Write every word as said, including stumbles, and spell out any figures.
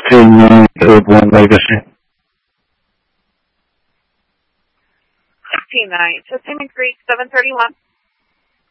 fifteen nine oh one Legacy. fifteen nine. So Same Creek, seven thirty-one.